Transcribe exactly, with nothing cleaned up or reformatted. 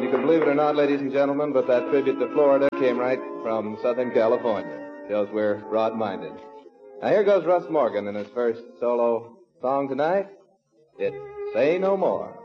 You can believe it or not, ladies and gentlemen, but that tribute to Florida came right from Southern California. Shows we're broad-minded. Now here goes Russ Morgan in his first solo song tonight. It's Say No More.